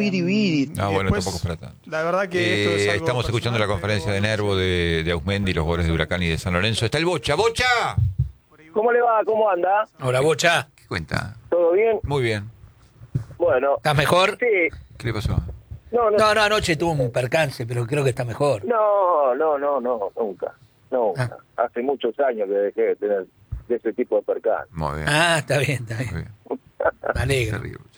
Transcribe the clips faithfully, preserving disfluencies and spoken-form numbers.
biri biri. Ah, Y bueno, después, tampoco es para tanto. La verdad que Eh, esto es algo estamos escuchando la personal, conferencia de pero- Nervo de, de Ausmendi, los jugadores de Huracán y de San Lorenzo. Está el Bocha. ¡Bocha! ¿Cómo le va? ¿Cómo anda? Hola, Bocha. ¿Qué cuenta? ¿Todo bien? Muy bien. Bueno, ¿Estás mejor? sí. ¿Qué le pasó? No, no, No, no, anoche tuvo un percance, pero creo que está mejor. no, no, no, no, nunca. Nunca. Hace muchos años que dejé de tener de ese tipo de percance. Muy bien. Ah, está bien, está Muy bien. bien. Me alegro. Terrible, Bocha.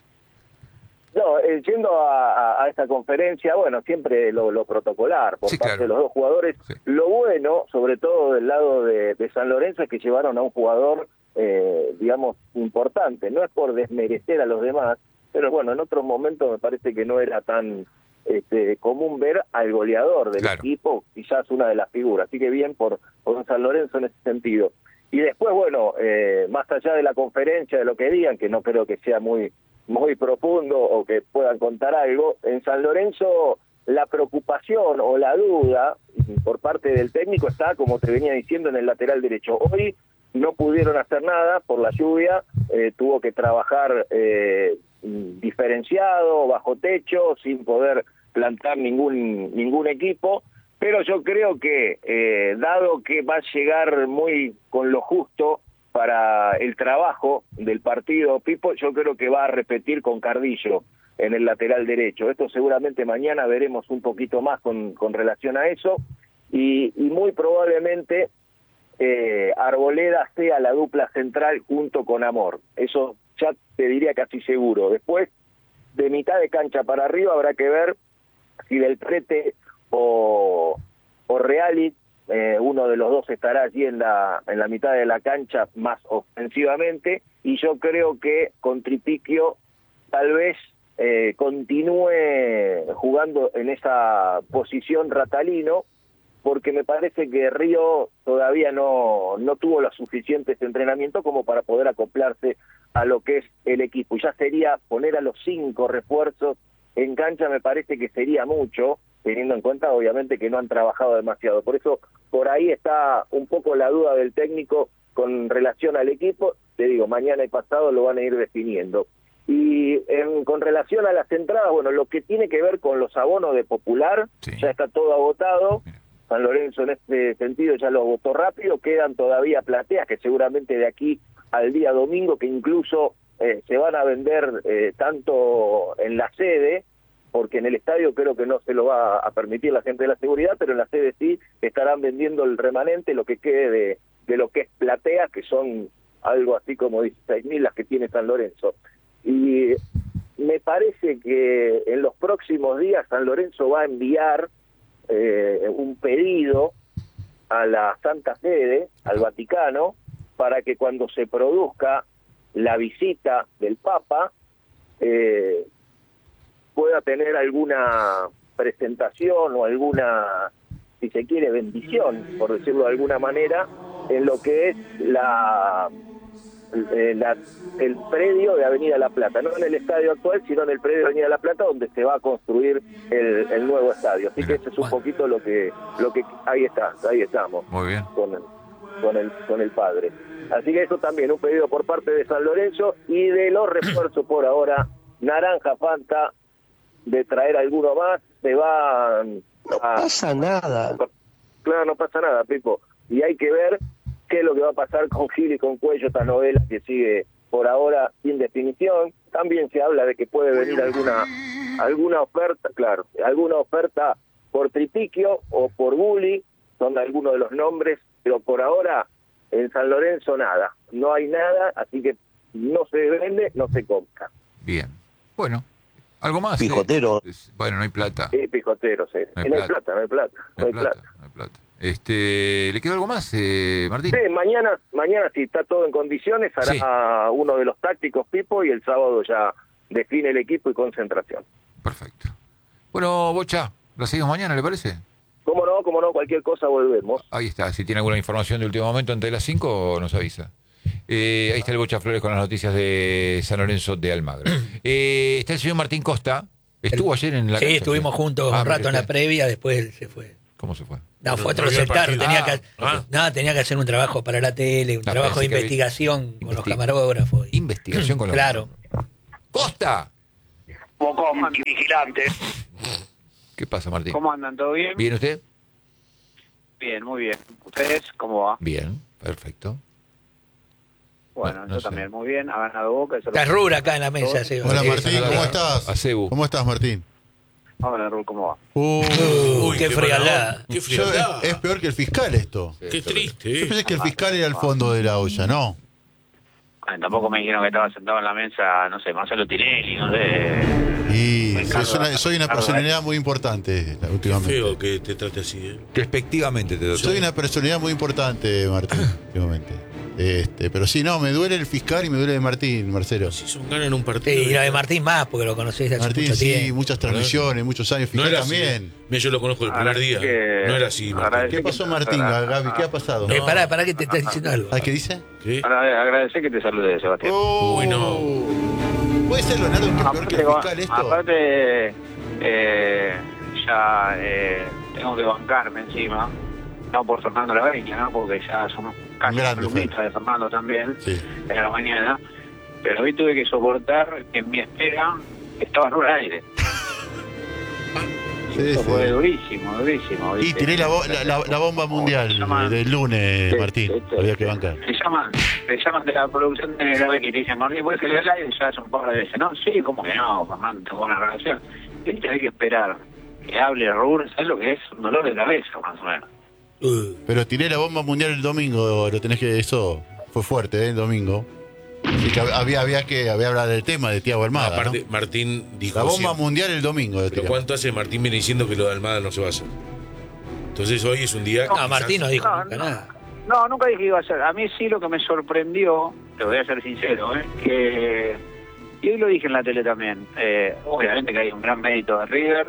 No, eh, yendo a, a- a esta conferencia, bueno, siempre lo, lo protocolar por Sí, parte claro. de los dos jugadores. Sí. Lo bueno, sobre todo del lado de, de San Lorenzo, es que llevaron a un jugador, eh, digamos, importante. No es por desmerecer a los demás, pero bueno, en otros momentos me parece que no era tan este, común ver al goleador del Claro. equipo, quizás una de las figuras. Así que bien por, por San Lorenzo en ese sentido. Y después, bueno, eh, más allá de la conferencia, de lo que digan, que no creo que sea muy muy profundo o que puedan contar algo, en San Lorenzo la preocupación o la duda por parte del técnico está, como te venía diciendo, en el lateral derecho. Hoy no pudieron hacer nada por la lluvia, eh, tuvo que trabajar eh, diferenciado, bajo techo, sin poder plantar ningún ningún equipo, pero yo creo que, eh, dado que va a llegar muy con lo justo para el trabajo del partido, Pipo, yo creo que va a repetir con Cardillo en el lateral derecho. Esto seguramente mañana veremos un poquito más con, con relación a eso, y, y muy probablemente eh, Arboleda sea la dupla central junto con Amor. Eso ya te diría casi seguro. Después, de mitad de cancha para arriba, habrá que ver si Del Prete o, o Reali, eh, uno de los dos estará allí en la en la mitad de la cancha más ofensivamente, y yo creo que con Tripiquio tal vez eh, continúe jugando en esa posición Ratalino, porque me parece que Río todavía no, no tuvo los suficientes entrenamientos como para poder acoplarse a lo que es el equipo. Y ya sería poner a los cinco refuerzos en cancha, me parece que sería mucho, teniendo en cuenta obviamente que no han trabajado demasiado. Por eso, por ahí está un poco la duda del técnico con relación al equipo. Te digo, mañana y pasado lo van a ir definiendo. Y en, con relación a las entradas, bueno, lo que tiene que ver con los abonos de Popular, Sí. ya está todo agotado. Mira. San Lorenzo en este sentido ya lo agotó rápido. Quedan todavía plateas que seguramente de aquí al día domingo, que incluso eh, se van a vender eh, tanto en la sede, porque en el estadio creo que no se lo va a permitir la gente de la seguridad, pero en la sede sí estarán vendiendo el remanente, lo que quede de, de lo que es platea, que son algo así como dieciséis mil las que tiene San Lorenzo. Y me parece que en los próximos días San Lorenzo va a enviar eh, un pedido a la Santa Sede, al Vaticano, para que cuando se produzca la visita del Papa, eh, pueda tener alguna presentación o alguna, si se quiere, bendición, por decirlo de alguna manera, en lo que es la, eh, la el predio de Avenida La Plata, no en el estadio actual, sino en el predio de Avenida La Plata, donde se va a construir el, el nuevo estadio. Así que eso es un poquito lo que lo que ahí está, ahí estamos. Muy bien. Con el, con el con el padre. Así que eso también, un pedido por parte de San Lorenzo, y de los refuerzos por ahora, naranja falta de traer alguno más, se van No a... pasa nada. Claro, no pasa nada, Pipo. Y hay que ver qué es lo que va a pasar con Gil y con Cuello, esta novela que sigue por ahora sin definición. También se habla de que puede venir alguna alguna oferta, claro, alguna oferta por Tripiquio o por Bully, son algunos de los nombres, pero por ahora en San Lorenzo nada, no hay nada, así que no se vende, no se compra. Bien. Bueno, ¿algo más? Pijotero. Eh, bueno, no hay plata. Sí, pijotero, sí. No hay Y no hay plata. plata, no hay plata, No hay plata. No hay plata. Este, ¿le quedó algo más, eh, Martín? Sí, mañana, mañana si está todo en condiciones, hará Sí. uno de los tácticos, Pipo, y el sábado ya define el equipo y concentración. Perfecto. Bueno, Bocha, lo seguimos mañana, ¿le parece? Cómo no, cómo no, cualquier cosa volvemos. Ahí está. Si tiene alguna información de último momento antes de las cinco, nos avisa. Eh, ahí está el Bocha Flores con las noticias de San Lorenzo de Almagro. Eh, está el señor Martín Costa. ¿Estuvo ayer en la Sí, cancha? estuvimos juntos Ah, un rato en la perfecto. previa, después él se fue. ¿Cómo se fue? No, fue otro no vio el sector, partido. tenía Ah, que, ah. nada, tenía que hacer un trabajo para la tele, un Ah, trabajo de pensé que había- investigación con los Investi- camarógrafos. y- Investigación con los... Claro. ¡Costa! Bocón y Vigilante. ¿Qué pasa, Martín? ¿Cómo andan? ¿Todo bien? ¿Bien usted? Bien, muy bien. ¿Ustedes cómo va? Bien, perfecto. Bueno, No, no yo sé. también muy bien. Ha ganado Boca. Eso Está lo- Rura acá en la mesa, Seba. Hola Sí, Martín, sí, ¿cómo sí. estás? A Cebu. ¿Cómo estás, Martín? Hola, Raúl, ¿cómo va? Uh, Uy, qué frialdad. Qué yo- frialdad. es, es peor que el fiscal esto. Qué triste. Yo eh. pensé que el fiscal era el fondo de la olla, ¿no? Ay, tampoco me dijeron que estaba sentado en la mesa, no sé, Marcelo Tinelli, no sé. Y Ricardo, soy una, soy una Ricardo, personalidad muy importante Qué últimamente. feo que te trate así, ¿eh? Despectivamente te lo Soy una personalidad muy importante, Martín, últimamente. Este, pero sí, no, me duele el fiscal y me duele de Martín, Marcelo. Si son ganan un partido. Sí, y lo de Martín más, porque lo conocés de hace Martín, mucho sí, tiempo. muchas transmisiones, muchos años. No Fiscal era así. también. Mira, yo lo conozco el primer Ahora día. que- No era así, ahora Martín. ¿Qué pasó, Martín? Gaby, ¿qué ha pasado? Eh, pará, pará que te está diciendo algo. ¿Ah, qué dice? ¿Qué? Ahora, agradecer que te salude, Sebastián. Uy, no. ¿Puede ser, Leonardo, que es peor que el Aparte, fiscal esto? aparte eh, ya eh, tengo que bancarme encima, no por Fernando Laveña, ¿no? Porque ya somos casi Grande, columnistas de Fernando también, Sí. en la mañana, pero hoy tuve que soportar que en mi espera estaba en un aire. Sí, Eso sí. fue durísimo, durísimo. Y ¿viste? tiré la, bo- la, la- la bomba mundial Se llama- del lunes, Sí, Martín. este, Había que bancar. Me llaman, me llaman de la producción de la Becky y te dicen, Martín, ¿puedes que le dé el aire? Ya hace un par de veces. No, sí, como que no, Fernando, tengo una relación. Viste, hay que esperar que hable Rubén, ¿sabes lo que es? Un dolor de cabeza, más o menos. Uh, Pero tiré la bomba mundial el domingo, lo tenés que... Eso fue fuerte, ¿eh? El domingo. Así que había, había que había hablar del tema de Tiago No, Almada, aparte, ¿no? Martín dijo. La bomba siempre- mundial el domingo. lo Pero tiré. ¿cuánto hace Martín viene diciendo que lo de Almada no se va a hacer? Entonces hoy es un día. no, quizás- Martín no dijo No, nunca no. nada. No, nunca dije que iba a ser. A mí sí lo que me sorprendió, te voy a ser sincero, ¿eh? que y hoy lo dije en la tele también, eh, obviamente que hay un gran mérito de River,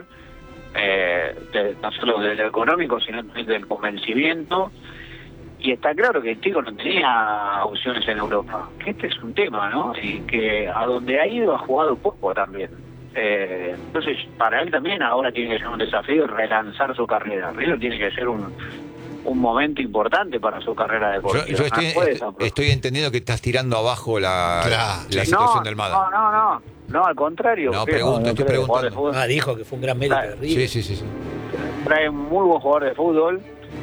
eh, de- no solo del económico, sino también del convencimiento, y está claro que el chico no tenía opciones en Europa, que este es un tema, ¿no? Y que a donde ha ido ha jugado poco también. Eh, entonces, para él también ahora tiene que ser un desafío relanzar su carrera. River tiene que ser un, un momento importante para su carrera Yo, deportiva. yo estoy, No puede est- desaprobar. estoy entendiendo que estás tirando abajo la, Claro. la Sí. situación no, de Almada. No, no, no, no, al contrario. No, porque pregunto, no, estoy creo que jugador de preguntando. fútbol- Ah, dijo que fue un gran mérito de Claro. River. Sí, sí, sí, sí. trae un muy buen jugador de fútbol.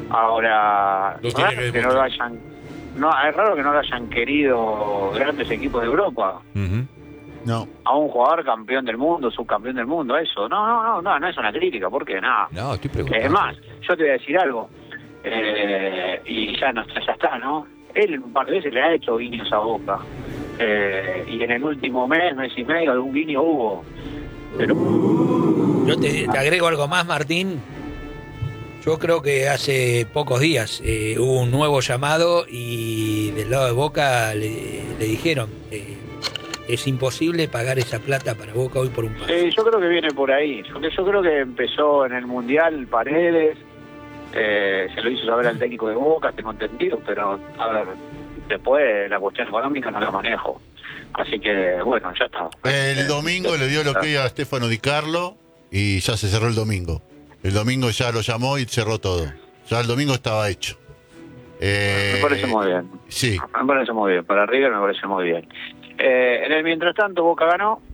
Ahora, Lo es tiene raro que que no lo hayan, no, es raro que no lo hayan querido grandes equipos de Europa. Ujú. No. A un jugador campeón del mundo, subcampeón del mundo, eso. No, no, no, no, no es una crítica, porque nada. No, estoy preguntando. Es más, yo te voy a decir algo, eh, y ya, no, ya está, ¿no? Él un par de veces le ha hecho guiños a Boca, eh, y en el último mes, mes y medio, algún guiño hubo. Pero Yo te, te agrego algo más, Martín. Yo creo que hace pocos días eh, hubo un nuevo llamado y del lado de Boca le, le dijeron eh, es imposible pagar esa plata para Boca hoy por un pase. eh, yo creo que viene por ahí. Yo, yo creo que empezó en el Mundial Paredes, eh, se lo hizo saber al técnico de Boca, tengo entendido, pero a ver, después la cuestión económica no la manejo. Así que, bueno, ya está. El domingo le dio lo que a Stefano Di Carlo y ya se cerró el domingo. El domingo ya lo llamó y cerró todo. Ya el domingo estaba hecho. Eh, Me parece muy bien. Sí. Me parece muy bien. Para River me parece muy bien. Eh, en el mientras tanto, Boca ganó.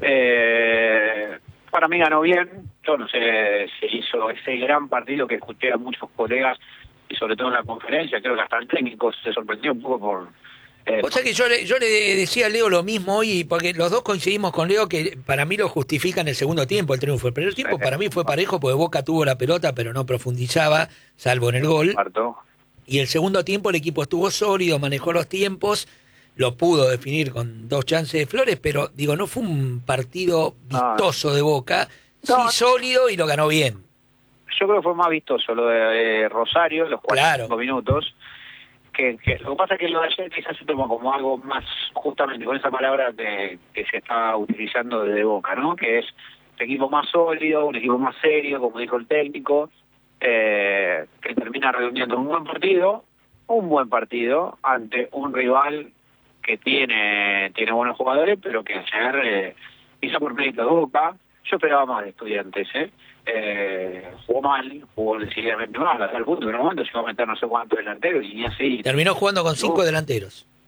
Eh, para mí ganó bien. Yo no sé si hizo ese gran partido que escuché a muchos colegas y sobre todo en la conferencia. Creo que hasta el técnico se sorprendió un poco por... eh, O sea que yo le, yo le decía a Leo lo mismo hoy, porque los dos coincidimos con Leo que para mí lo justifica en el segundo tiempo el triunfo. El primer tiempo para mí fue parejo porque Boca tuvo la pelota pero no profundizaba, salvo en el gol. Marto. Y el segundo tiempo el equipo estuvo sólido, manejó los tiempos, lo pudo definir con dos chances de Flores, pero digo, no fue un partido vistoso de Boca, sí No. sólido y lo ganó bien. Yo creo que fue más vistoso lo de eh, Rosario, los cuarenta y cinco Claro. minutos. Que, que lo que pasa es que lo de ayer quizás se toma como algo más, justamente con esa palabra que, que se está utilizando desde Boca, ¿no? Que es un equipo más sólido, un equipo más serio, como dijo el técnico, eh, que termina reuniendo un buen partido, un buen partido ante un rival que tiene tiene buenos jugadores, pero que ayer eh, hizo por mérito de Boca. Yo esperaba más de Estudiantes, ¿eh? Eh, jugó mal, jugó decididamente mal, hasta el punto que en un momento se iba a meter no sé cuántos delanteros y ni así. Terminó jugando con cinco No. delanteros.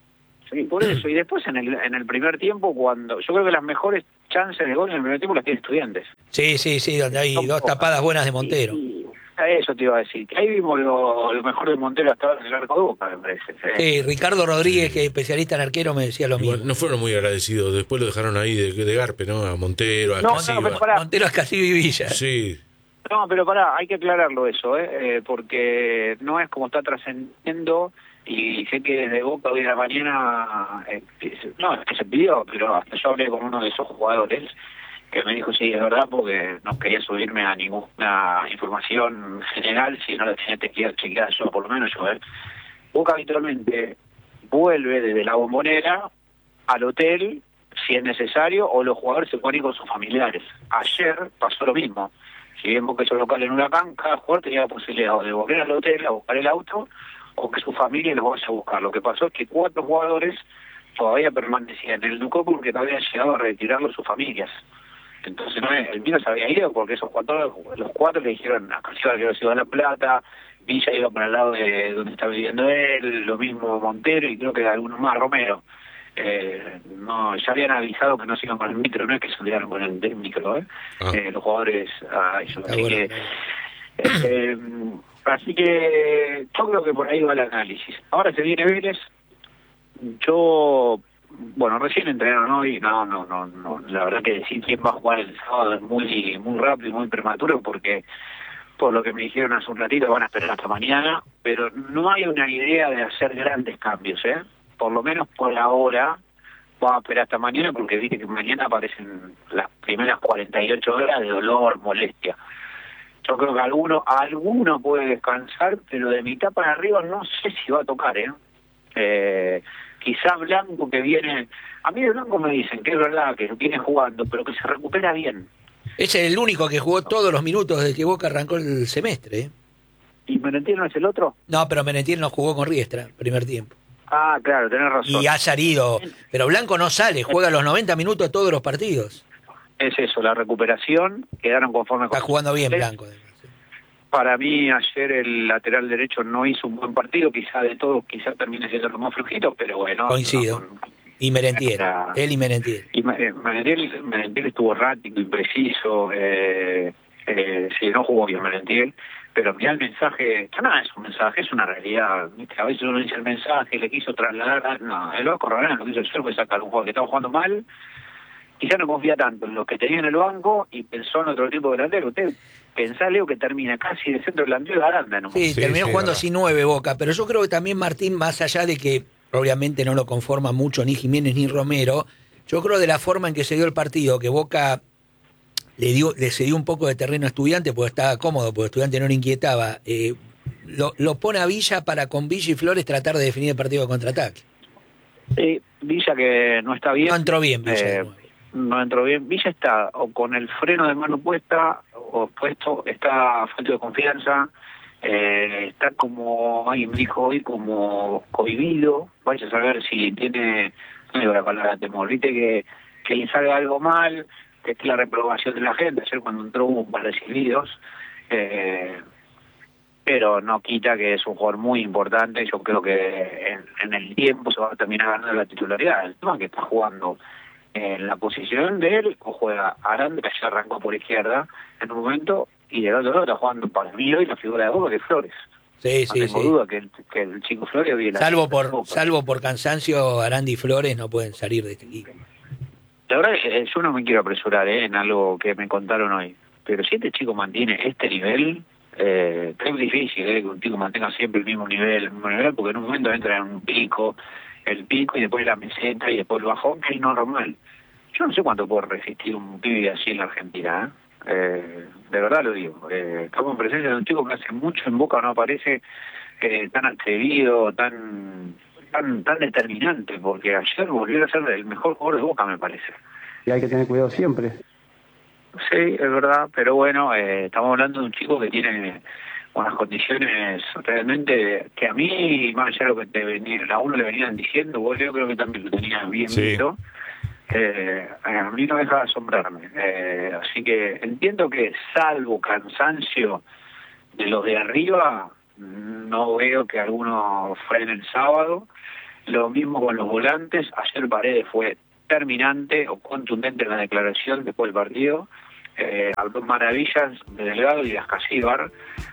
Sí, por eso. Y después en el, en el primer tiempo, cuando yo creo que las mejores chances de gol en el primer tiempo las tiene Estudiantes. Sí, sí, sí, donde hay Son dos pocas. tapadas buenas de Montero. Y, y a eso te iba a decir. Que ahí vimos lo, lo mejor de Montero hasta ahora en el arco de Boca, me parece. Sí. Sí, Ricardo Rodríguez, que es especialista en arquero, me decía lo mismo. Igual, no fueron muy agradecidos. Después lo dejaron ahí de, de Garpe, ¿no? A Montero, a No, no, Casiva. pero pará. Montero es casi Vivilla. Sí. No, pero pará, hay que aclararlo eso, ¿eh? Eh, porque no es como está trascendiendo, y sé que desde Boca hoy de la mañana, eh, no, es que se pidió, pero hasta yo hablé con uno de esos jugadores que me dijo, sí, es verdad, porque no quería subirme a ninguna información general, si no la tenía que chequear yo, por lo menos yo, ¿eh? Boca habitualmente vuelve desde la Bombonera al hotel, si es necesario, o los jugadores se ponen con sus familiares. Ayer pasó lo mismo. Si bien Boca hizo local en Huracán, cada jugador tenía la posibilidad de volver al hotel a buscar el auto o que su familia los vaya a buscar. Lo que pasó es que cuatro jugadores todavía permanecían en el Ducó porque no habían llegado a retirarlo sus familias. Entonces no, el mío se había ido porque esos cuatro, los cuatro le dijeron a Casiva que iba a La Plata, Villa iba para el lado de donde está viviendo él, lo mismo Montero y creo que algunos más, Romero. Eh, no, ya habían avisado que no se iban con el micro, no es que se olvidaron con el del micro, ¿eh? Ah. Eh, los jugadores a ellos. Está Así bueno. que, eh, así que yo creo que por ahí va el análisis. Ahora se viene Vélez. Yo, bueno, recién entrenaron hoy, no, no, no, no, la verdad que decir quién va a jugar el sábado es muy, muy rápido y muy prematuro porque por lo que me dijeron hace un ratito van a esperar hasta mañana, pero no hay una idea de hacer grandes cambios, ¿eh? Por lo menos por ahora vamos a esperar hasta mañana porque viste que mañana aparecen las primeras cuarenta y ocho horas de dolor, molestia. Yo creo que alguno, alguno puede descansar, pero de mitad para arriba no sé si va a tocar, ¿eh? Eh, quizás Blanco que viene, a mí de Blanco me dicen que es verdad que viene jugando, pero que se recupera bien. Ese es el único que jugó todos los minutos desde que Boca arrancó el semestre. ¿eh? ¿Y Merentiel no es el otro? No, pero Menetiel no jugó con Riestra, primer tiempo. Ah, claro, tenés razón. Y ha salido, pero Blanco no sale, juega los noventa minutos todos los partidos. Es eso, la recuperación, quedaron conforme con... Está jugando bien Blanco. además. Para mí ayer el lateral derecho no hizo un buen partido, quizá de todos, quizá termine siendo lo más flojito, pero bueno. Coincido. No, no, Y Merentiel, Era- él y Merentiel. Y Ma- eh, Merentiel, Merentiel estuvo errático, impreciso, eh, eh, sí, no jugó bien Merentiel, pero mirá el mensaje, no es un mensaje, es una realidad, ¿viste? A veces uno dice el mensaje, le quiso trasladar, no, el Vasco Rodríguez lo que hizo hacer fue sacar un jugador que estaba jugando mal, quizá no confía tanto en los que tenía en el banco y pensó en otro tipo de delantero. Usted pensá, Leo, que termina casi de centro delantero de Aranda, ¿no? Sí, Sí, terminó sí, jugando verdad. así nueve Boca, pero yo creo que también Martín, más allá de que obviamente no lo conforma mucho ni Jiménez ni Romero, yo creo de la forma en que se dio el partido, que Boca le dio le cedió un poco de terreno a Estudiante porque estaba cómodo, porque Estudiante no le inquietaba, eh, lo, lo pone a Villa para con Villa y Flores tratar de definir el partido de contraataque. Sí, Villa que no está bien. No entró bien Villa. de Eh, nuevo. no entró bien. Villa está o con el freno de mano puesta o puesto, está falto de confianza, eh, está como, alguien me dijo hoy, como cohibido. Vaya a saber si tiene, no digo la palabra temor, viste que, que le salga algo mal, que es la reprobación de la gente. Ayer cuando entró hubo un par de silbidos, eh, pero no quita que es un jugador muy importante. Yo creo que en, en el tiempo se va a terminar ganando la titularidad. El tema es que está jugando en la posición de él, o juega Aranda, que ya arrancó por izquierda en un momento, y del otro lado está jugando Palmiro y la figura de Boca, que es Flores. Sí, No sí, tengo sí. duda que el, que el chico Flores viene. Salvo por, salvo por cansancio, Aranda y Flores no pueden salir de este equipo. La verdad es que yo no me quiero apresurar ¿eh? en algo que me contaron hoy, pero si este chico mantiene este nivel, eh, es difícil ¿eh? que un chico mantenga siempre el mismo nivel, el mismo nivel, porque en un momento entra en un pico, el pico y después la meseta y después el bajón, que es normal. Yo no sé cuánto puede resistir un pibe así en la Argentina, ¿eh? Eh, de verdad lo digo. Eh, estamos en presencia de un chico que hace mucho en Boca no aparece eh, tan atrevido, tan, tan tan determinante, porque ayer volvió a ser el mejor jugador de Boca, me parece. Y hay que tener cuidado siempre. Sí, es verdad, pero bueno, eh, estamos hablando de un chico que tiene unas condiciones realmente que a mí, más allá de lo que te venía, a uno le venían diciendo, vos yo creo que también lo tenías bien Sí. visto, eh, a mí no deja de asombrarme. Eh, así que entiendo que salvo cansancio de los de arriba, no veo que alguno frene el sábado. Lo mismo con los volantes. Ayer Paredes fue terminante o contundente en la declaración después del partido. Eh, habló maravillas de Delgado y de Ascasíbar.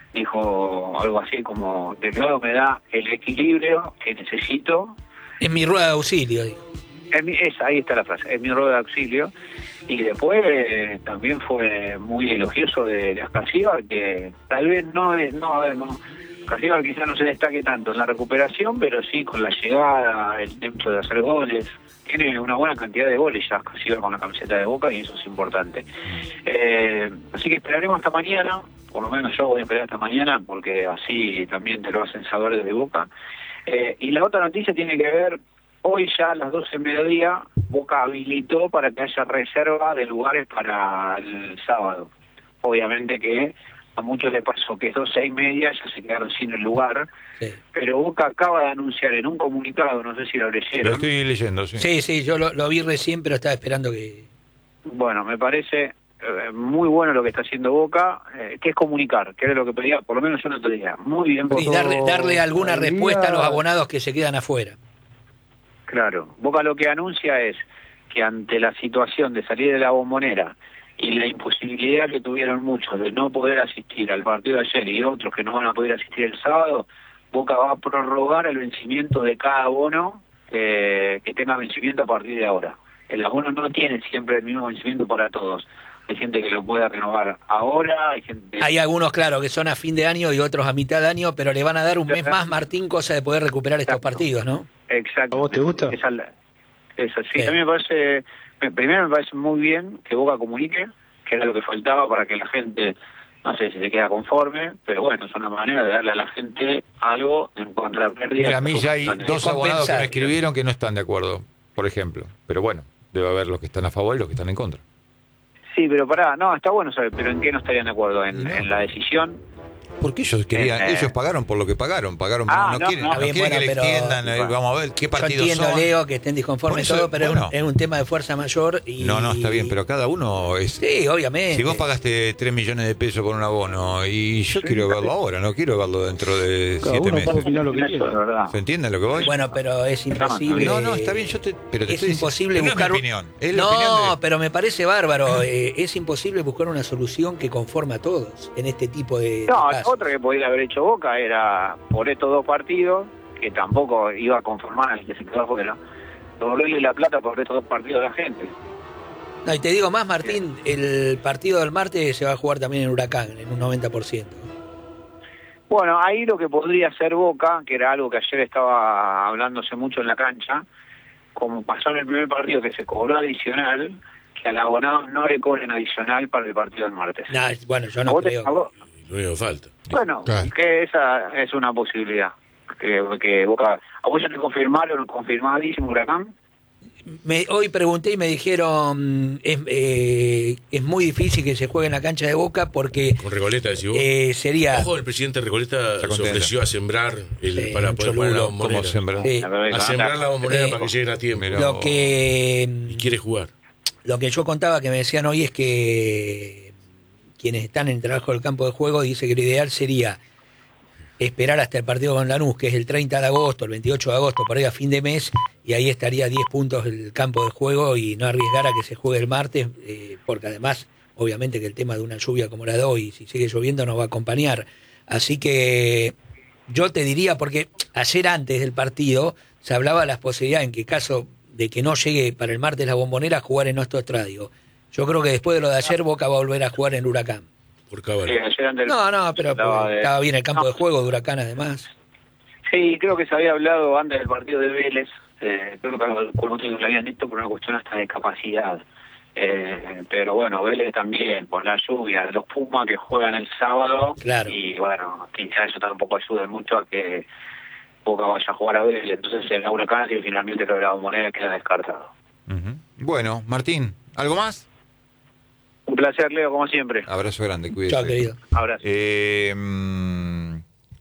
Dijo algo así como: Delgado me da el equilibrio que necesito. Es mi rueda de auxilio, dijo. Es mi, es, ahí está la frase, es mi rueda de auxilio. Y después eh, también fue muy elogioso de, de Ascasíbar, que tal vez no es, no, a ver, no, Ascasíbar quizás no se destaque tanto en la recuperación, pero sí con la llegada, el tiempo de hacer goles. Tiene una buena cantidad de goles ya Ascasíbar con la camiseta de Boca, y eso es importante. Eh, así que esperaremos hasta mañana, por lo menos yo voy a esperar hasta mañana, porque así también te lo hacen saber desde Boca. Eh, y la otra noticia tiene que ver, hoy ya a las doce del mediodía, Boca habilitó para que haya reserva de lugares para el sábado. Obviamente que a muchos les pasó que doce y media ya se quedaron sin el lugar, sí. Pero Boca acaba de anunciar en un comunicado, no sé si lo leyeron. Lo estoy leyendo, sí. Sí, sí, yo lo, lo vi recién, pero estaba esperando que... Bueno, me parece eh, muy bueno lo que está haciendo Boca, eh, que es comunicar, que era lo que pedía, por lo menos yo no te diría. Muy bien. Y darle, darle alguna respuesta a los abonados que se quedan afuera. Claro, Boca lo que anuncia es que ante la situación de salir de la Bombonera y la imposibilidad que tuvieron muchos de no poder asistir al partido de ayer y otros que no van a poder asistir el sábado, Boca va a prorrogar el vencimiento de cada abono eh, que tenga vencimiento a partir de ahora. El abono no tiene siempre el mismo vencimiento para todos. Hay gente que lo pueda renovar ahora, hay gente... Hay algunos, claro, que son a fin de año y otros a mitad de año, pero le van a dar un mes más, Martín, cosa de poder recuperar estos Exacto. partidos, ¿no? Exacto. ¿A vos te gusta? Esa, esa, sí, sí. A mí me parece, primero me parece muy bien que Boca comunique, que era lo que faltaba para que la gente, no sé si se queda conforme, pero bueno, es una manera de darle a la gente algo en contra de la pérdida. Mira, a mí ya hay dos abonados que me compensar. escribieron que no están de acuerdo, por ejemplo. Pero bueno, debe haber los que están a favor y los que están en contra. Sí, pero pará, no, está bueno saber, pero ¿en qué no estarían de acuerdo? ¿En, No. en la decisión? Porque ellos querían, Eh, ellos pagaron por lo que pagaron, pagaron, Ah, no, no, quieren, no. no Bien, quieren bueno, que le pero- extiendan, eh, vamos a ver qué Yo partidos entiendo, son. Leo, que estén disconformes Por eso, todo, pero bueno. es, un, es un tema de fuerza mayor y... No, no, está bien, pero cada uno es... Sí, obviamente. Si vos pagaste tres millones de pesos por un abono y yo quiero verlo ahora, no quiero verlo dentro de Cada siete uno puede meses. opinar lo que Eso quiera. es verdad. ¿Se entiende lo que voy? Bueno, pero es imposible... No, no, está bien, yo te... Pero te Es estoy diciendo- imposible no buscar... es mi opinión, es la no, opinión de- pero me parece bárbaro. eh, es imposible buscar una solución que conforme a todos en este tipo de, No, de casos. otra que podría haber hecho Boca era, por estos dos partidos, que tampoco iba a conformar al que se quedó afuera, doble la plata por estos dos partidos de la gente. No, y te digo más, Martín, el partido del martes se va a jugar también en Huracán, en un noventa por ciento. Bueno, ahí lo que podría hacer Boca, que era algo que ayer estaba hablándose mucho en la cancha, como pasó en el primer partido que se cobró adicional, que al abonado no le cobren adicional para el partido del martes. Nah, bueno, yo ¿A no vos te- creo. a vos- Lo único que falta. Bueno, Claro. que esa es una posibilidad. Que, que Boca, ¿a vos ya te confirmaron, confirmadísimo Huracán? Me, hoy pregunté y me dijeron es, eh, es muy difícil que se juegue en la cancha de Boca porque Con Recoleta, decís vos. eh, sería... Ojo, el presidente Recoleta Está se contento. ofreció a sembrar el, Sí, para un poder poner la cholulo. bombonera. ¿Cómo sembrar? Sí, A sembrar la bombonera Eh, para que lleguen a tiempo. Mira. lo que... Y quiere jugar. Lo que yo contaba que me decían hoy es que quienes están en trabajo del campo de juego dice que lo ideal sería esperar hasta el partido con Lanús, que es el treinta de agosto, el veintiocho de agosto, por ahí a fin de mes, y ahí estaría a diez puntos el campo de juego y no arriesgar a que se juegue el martes, eh, porque además, obviamente que el tema de una lluvia como la de hoy, si sigue lloviendo, nos va a acompañar. Así que yo te diría, porque ayer antes del partido se hablaba de las posibilidades en que caso de que no llegue para el martes la Bombonera, jugar en nuestro estadio. Yo creo que después de lo de ayer, Boca va a volver a jugar en Huracán. Por Cabal. Sí, ayer antes- No, no, pero Estaba porque de- estaba bien el campo No. de juego de Huracán además. Sí, creo que se había hablado antes del partido de Vélez, eh, creo que con otros lo habían dicho por una cuestión hasta de capacidad. Eh, pero bueno, Vélez también, por la lluvia, los Pumas que juegan el sábado, Claro. y bueno, quizás eso tampoco ayuda mucho a que Boca vaya a jugar a Vélez, entonces en la Huracán y finalmente creo que la Bombonera queda descartado. Ujú. Bueno, Martín, ¿algo más? Un placer, Leo, como siempre. Abrazo grande, cuídese. Chao, querido. Abrazo. Eh, mm,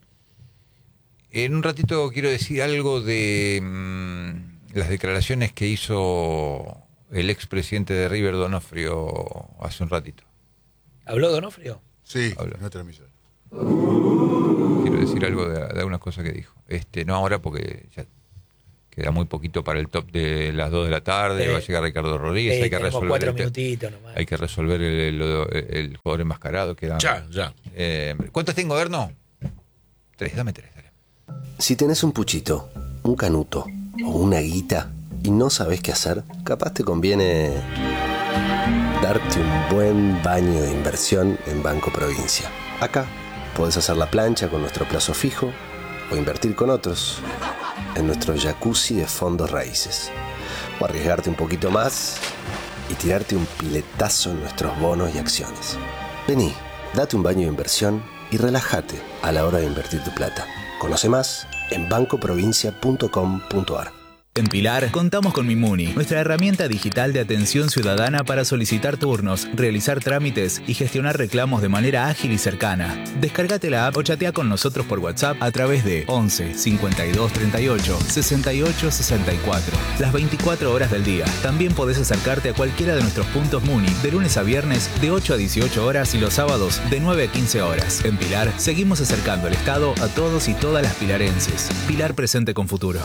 en un ratito quiero decir algo de mm, las declaraciones que hizo el expresidente de River, Donofrio, hace un ratito. ¿Habló Donofrio? Sí, Habla. en otra emisora. Quiero decir algo de, de algunas cosas que dijo. Este, no ahora porque ya Queda muy poquito para el top de las dos de la tarde. Sí. Va a llegar Ricardo Rodríguez. Sí, hay que tenemos resolver cuatro el te- minutitos nomás. Hay que resolver el, el- el jugador enmascarado. Que era, Ya, ya. Eh, ¿Cuántas tengo, Erno? Tres, dame tres. Dale. Si tenés un puchito, un canuto o una guita y no sabés qué hacer, capaz te conviene darte un buen baño de inversión en Banco Provincia. Acá podés hacer la plancha con nuestro plazo fijo o invertir con otros en nuestro jacuzzi de fondos raíces. O arriesgarte un poquito más y tirarte un piletazo en nuestros bonos y acciones. Vení, date un baño de inversión y relájate a la hora de invertir tu plata. Conoce más en banco provincia punto com punto a r. En Pilar contamos con Mimuni, nuestra herramienta digital de atención ciudadana para solicitar turnos, realizar trámites y gestionar reclamos de manera ágil y cercana. Descárgate la app o chatea con nosotros por WhatsApp a través de once cincuenta y dos treinta y ocho sesenta y ocho sesenta y cuatro. Las veinticuatro horas del día. También podés acercarte a cualquiera de nuestros puntos Muni de lunes a viernes de ocho a dieciocho horas y los sábados de nueve a quince horas. En Pilar seguimos acercando el Estado a todos y todas las pilarenses. Pilar presente con futuro.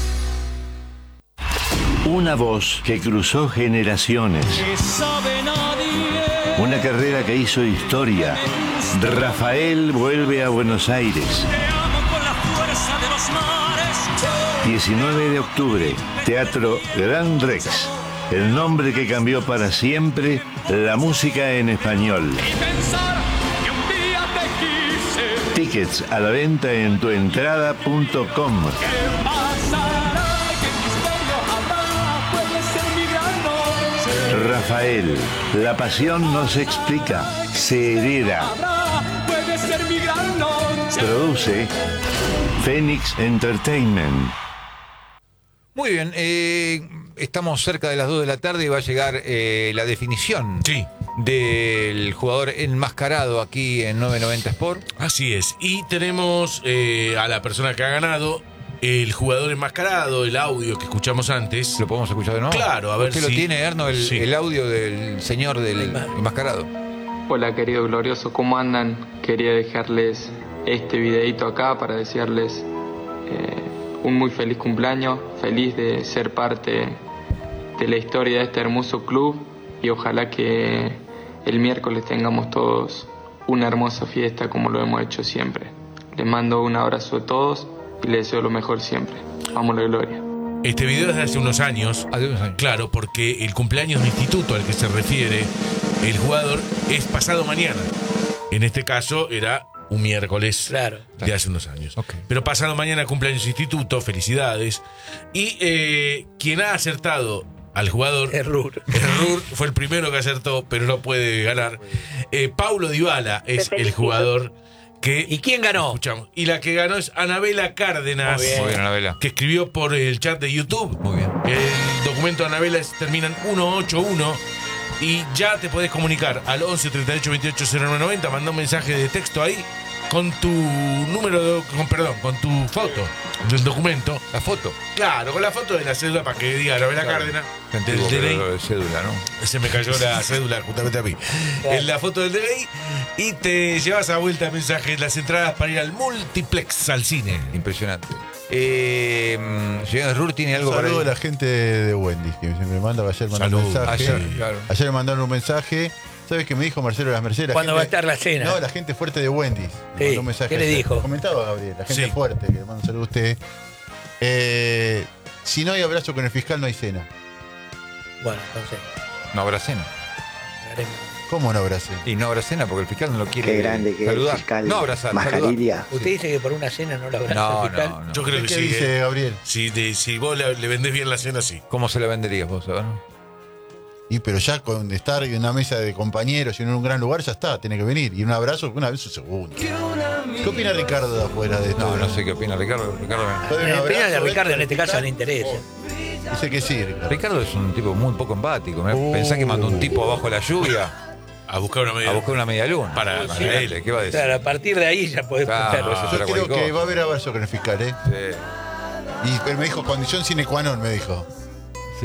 Una voz que cruzó generaciones. Una carrera que hizo historia. Rafael vuelve a Buenos Aires. diecinueve de octubre, Teatro Gran Rex. El nombre que cambió para siempre la música en español. Tickets a la venta en tuentrada punto com. Rafael, la pasión no se explica, se hereda. Produce Phoenix Entertainment. Muy bien, eh, estamos cerca de las dos de la tarde y va a llegar eh, la definición Sí. del jugador enmascarado aquí en novecientos noventa Sport. Así es. Y tenemos eh, a la persona que ha ganado, el jugador enmascarado, el audio que escuchamos antes. ¿Lo podemos escuchar de nuevo? Claro, a ver ¿Usted si- lo tiene, Erno, el, Sí. el audio del señor del enmascarado? Hola querido glorioso, ¿cómo andan? Quería dejarles este videito acá para desearles eh, un muy feliz cumpleaños, feliz de ser parte de la historia de este hermoso club y ojalá que el miércoles tengamos todos una hermosa fiesta como lo hemos hecho siempre. Les mando un abrazo a todos y les deseo lo mejor siempre. Vamos la gloria. Este video es de hace unos años. Hace unos años. Claro, porque el cumpleaños de instituto al que se refiere el jugador es pasado mañana. En este caso era un miércoles Claro. de hace unos años. Ok. Pero pasado mañana cumpleaños de instituto, felicidades. Y eh, quien ha acertado al jugador... Error. Error fue el primero que acertó, pero no puede ganar. Eh, Paulo Dybala es el jugador que... ¿Y quién ganó? Escuchamos. Y la que ganó es Anabela Cárdenas. Muy bien. Muy bien, Anabela. Que escribió por el chat de YouTube. Muy bien. El documento de Anabela es- termina en ciento ochenta y uno. Y ya te podés comunicar al once treinta y ocho veintiocho cero nueve noventa. Manda un mensaje de texto ahí con tu número, de, con, perdón, con tu foto del documento. La foto. Claro, con la foto de la cédula para que diga Anabela Claro. Cárdenas. Gente, Del D N I. de cédula, ¿no? Se me cayó la cédula justamente a mí. En la foto del D N I y te llevas a vuelta el mensaje, las entradas para ir al multiplex, al cine. Impresionante. Eh, señor Rur, ¿tiene algo Un para saludo a ir? la gente de Wendy's que me manda ayer mandó Salud. un mensaje. Ayer, claro. Ayer me mandaron un mensaje. ¿Sabes qué me dijo Marcelo de las Mercedes? La ¿Cuándo va a gente- estar la cena? No, la gente fuerte de Wendy's. Me Sí, mandó un mensaje ¿qué le ayer. dijo? Comentaba Gabriel, la gente Sí. fuerte, que le mando un saludo a usted. Eh, si no hay abrazo con el fiscal, no hay cena. Bueno, entonces, No habrá cena. haremos. ¿Cómo no habrá cena? Y no habrá cena porque el fiscal no lo quiere Qué grande que es el saludar. fiscal No abrazar, saludar. Mascarilla. ¿Usted dice que por una cena no lo abraza No, el fiscal? no, no. Yo creo que ¿Qué sí. dice eh. Gabriel? Si, de- si vos le, le vendés bien la cena, sí. ¿Cómo se la venderías vos? A ver? Y pero ya con estar en una mesa de compañeros y en un gran lugar, ya está, tiene que venir. Y un abrazo, una vez un segundo. ¿Qué opina Ricardo de afuera de esto? No, no sé qué opina Ricardo. Ricardo, ¿Puede un En opinión de abrazo, Ricardo eh, en este fiscal? caso no le interesa. Dice que sí, Ricardo. Ricardo es un tipo muy poco empático. ¿Me Uh. Pensá que mandó un tipo abajo de la lluvia A buscar una media. a buscar una media luna. Para- para Imagínate, él. ¿qué va a decir? Claro, a partir de ahí ya podés Claro, contarlo. eso Yo será creo cualquier que cosa. va a haber abrazo con el fiscal, ¿eh? Sí, Y él me dijo, condición sine qua non, me dijo. sí.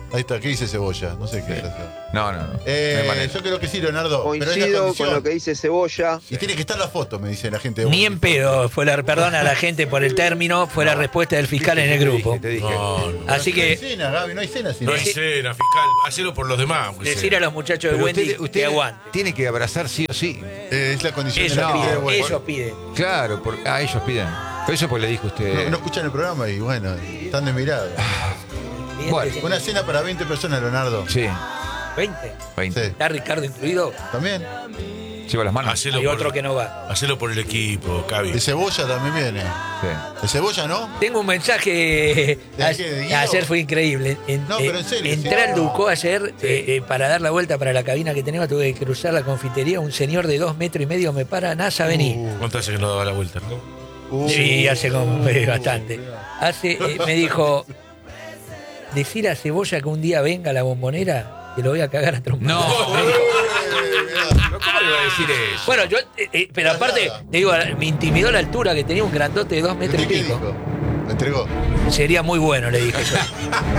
Ahí está, ¿qué dice Cebolla? No sé qué Sí. es eso. No, no, no. Eh, No hay manera. yo creo que sí, Leonardo. pero es la Coincido condición. con lo que dice Cebolla. Y tiene que estar la foto, me dice la gente. de Ni Bondi. en pedo fue la, perdona a la gente por el término, fue la respuesta del fiscal en el grupo. Te dije. No, no. Así No hay que cena, Gaby, no hay cena. Si No no hay hay cena, fiscal. Hacelo por los demás. aunque decir sea. a los muchachos de Pero Wendy usted, usted que aguante. tiene que abrazar sí o sí. Eh, es la condición de Ellos la gente de piden, Bondi. ellos piden. Claro, por, ah, ellos piden. Pero eso pues le dijo usted. No, no escuchan el programa y bueno, están desmirados. Bueno, Una cena para veinte personas, Leonardo. sí, veinte. veinte. Sí. ¿Está Ricardo incluido? ¿También? Lleva las manos. Hacelo Hay por, otro que no va. hacelo por el equipo, Cavi. De Cebolla también viene. Sí. ¿De Cebolla no? Tengo un mensaje. ¿De a- qué, de Guido? ayer fue increíble. En- No, eh, pero en serio, Entré sí. al Ducó ayer eh, eh, para dar la vuelta para la cabina que tenemos. Tuve que cruzar la confitería. Un señor de dos metros y medio me para. Nasa, vení. ¿Cuánto hace que no daba la vuelta? Uh, Sí, hace como eh, bastante. Hace, eh, me dijo, decir a Cebolla que un día venga a la Bombonera, que lo voy a cagar a trompar. No. Me dijo. ¿Pero ¿Cómo le va a decir eso? Bueno, yo, eh, eh, pero aparte, te digo, me intimidó la altura, que tenía un grandote de dos metros y ¿Qué pico. dijo? ¿Lo entregó? Sería muy bueno, le dije yo.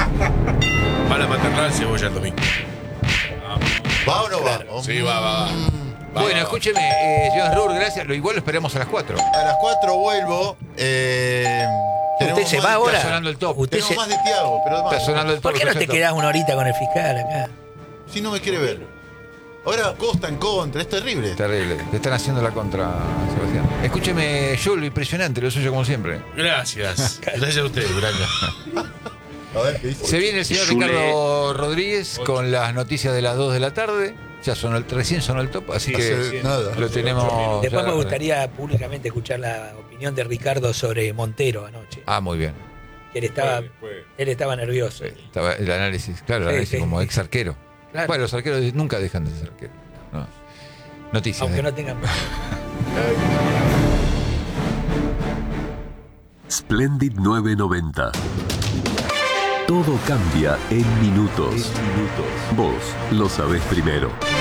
Van a maternal Cebolla el domingo. ¿Va o no va? Sí, va, va, va. Va, Bueno, va. escúcheme, eh, señor Rur, gracias. Lo igual lo esperamos a las cuatro. A las cuatro vuelvo. Eh, tenemos ¿Usted se más va de- ahora? Está sonando el top. Usted Tenemos se- más de Tiago, pero Está más. sonando el top. ¿Por qué no te exacto. quedás una horita con el fiscal acá? Si no me quiere ver. Ahora Costa en contra, es terrible. Terrible. Te están haciendo la contra, Sebastián. Escúcheme, Jules, impresionante, lo suyo como siempre. Gracias. Gracias a ustedes, Braña. A ver qué dice. Se viene el señor Jule. Ricardo Rodríguez con las noticias de las dos de la tarde. Ya sonó el, recién sonó el top, así que Hace nada. lo tenemos. Después ya- me gustaría públicamente escuchar la opinión de Ricardo sobre Montero anoche. Ah, muy bien. Que él estaba, él estaba nervioso. Estaba el análisis, claro, el Sí, análisis sí. como ex arquero. Claro. Bueno, los arqueros nunca dejan de ser arqueros. No. Noticias. Aunque eh. no tengan. Splendid nueve noventa. Todo cambia en minutos. Vos lo sabés primero.